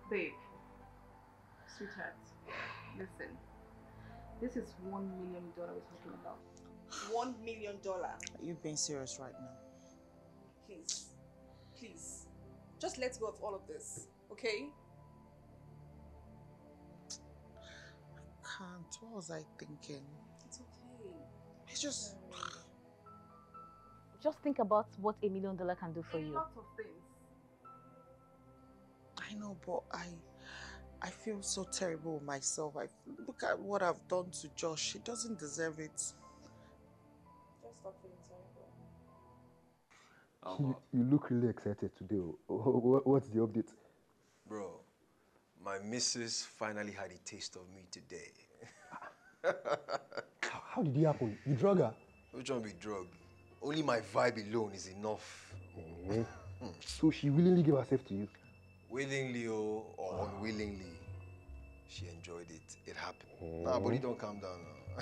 Babe, sweetheart, listen. This is $1 million we're talking about. $1 million. Are you being serious right now? Please, please, just let go of all of this, okay? Can't. What was I thinking? It's okay. It's just... Just think about what $1 million can do for you. A lot of things. I know, but I feel so terrible with myself. Look at what I've done to Josh. She doesn't deserve it. Just stop feeling terrible. You look really excited today. What's the update? Bro, my missus finally had a taste of me today. How did it happen? You drug her? Which one be drug? Only my vibe alone is enough. So she willingly gave herself to you? Willingly or unwillingly, she enjoyed it. It happened. Nah, but don't calm down now.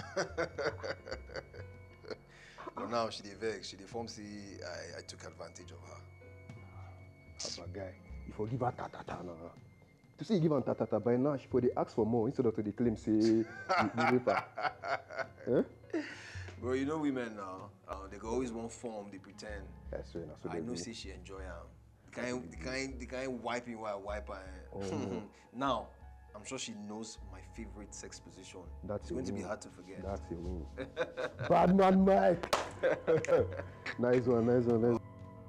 But now she dey vex. She dey form say I took advantage of her. Haba guy, you forgive her ta-ta-ta now. To say you give her ta-ta-ta, by now she for dey ask for more instead of to dey claim say you rape her. Bro, you know women now, they go always want form, they pretend. That's right, that's what I know say she enjoy am. The kind wiping while I wipe her. Now, I'm sure she knows my favorite sex position. It's going to be hard to forget. That's a win. Bad man, Mike. Nice one, nice one, nice one.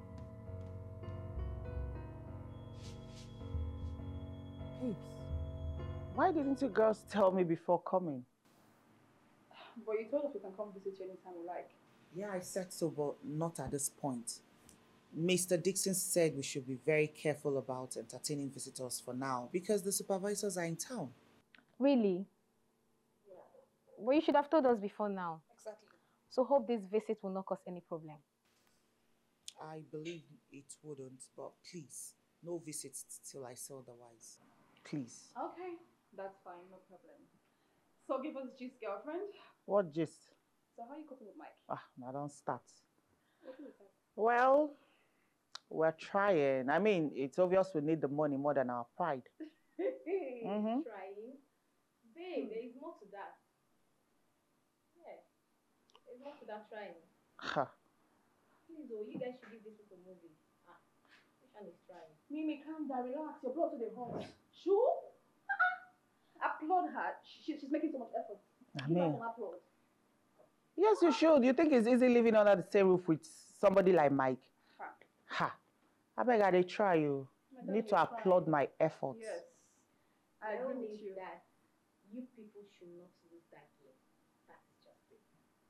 Babes, why didn't you girls tell me before coming? But you told us we can come visit you anytime we like. Yeah, I said so, but not at this point. Mr. Dixon said we should be very careful about entertaining visitors for now because the supervisors are in town. Really? Yeah. Well, you should have told us before now. Exactly. So hope this visit will not cause any problem. I believe it wouldn't, but please, no visits till I say otherwise. Please. Okay, that's fine, no problem. So give us gist, girlfriend. What gist? So how are you coping with Mike? I don't start. What is that? Well, we're trying. I mean, it's obvious we need the money more than our pride. Trying? Babe, there is more to that. Yeah, there's more to that trying. Ha. Please, oh, you guys should give this with a movie. Which one is trying? Mimi, calm down, relax. Your blood to the heart. Sure? Applaud her. She's making so much effort. I Give her mean, some applaud. yes, you should. You think it's easy living under the same roof with somebody like Mike? Ha. I beg I try you. You need to applaud my efforts. Yes. I agree with you. That you people should not lose that game. That is just it.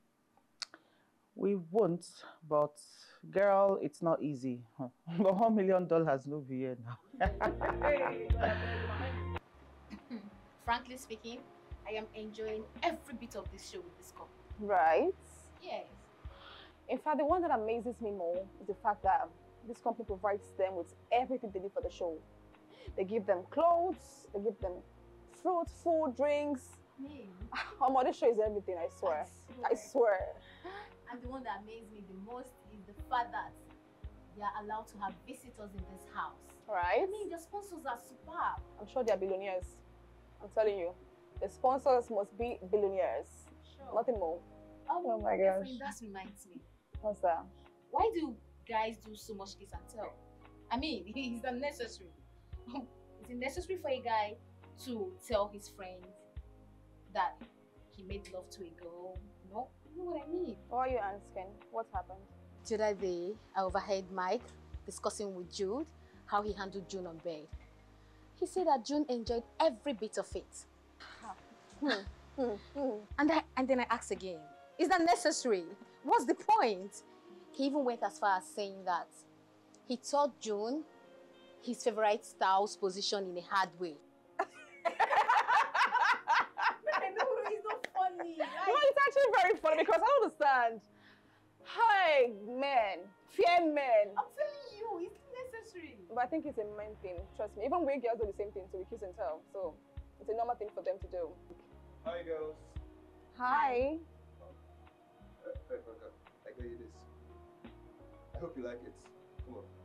We won't, but girl, it's not easy. But $1 million no be here now. Frankly speaking, I am enjoying every bit of this show with this couple. Right? Yes. In fact, the one that amazes me more is the fact that this company provides them with everything they need for the show. They give them clothes, they give them fruit, food, drinks. This show is everything, I swear. I swear. And the one that amazes me the most is the fact that they are allowed to have visitors in this house. Right? I mean, the sponsors are superb. I'm sure they are billionaires. I'm telling you. The sponsors must be billionaires. Sure. Nothing more. Oh my gosh. Friend, that reminds me. What's that? Why do guys do so much kiss and tell? I mean, it's unnecessary. Is it necessary for a guy to tell his friend that he made love to a girl? No, you know what I mean. Why are you asking? What happened? The other day, I overheard Mike discussing with Jude how he handled June on bed. He said that June enjoyed every bit of it. And then I asked again, is that necessary? What's the point? He even went as far as saying that he taught June his favorite style's position in a hard way. I know, it's not funny. No, it's actually very funny because I don't understand. Hi, men. Fear men. I'm telling you, it's necessary. But I think it's a men thing, trust me. Even we girls do the same thing, so we kiss and tell. So it's a normal thing for them to do. Hi, girls. Hi. I got you this. I hope you like it. Come on.